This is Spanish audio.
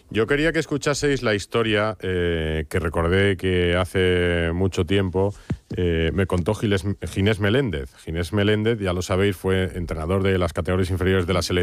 Yo quería que escuchaseis la historia que recordé que hace mucho tiempo me contó Ginés Meléndez. Ginés Meléndez, ya lo sabéis, fue entrenador de las categorías inferiores de la selección